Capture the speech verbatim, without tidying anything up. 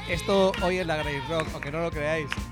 Esto hoy es la Grace Rock, aunque no lo creáis.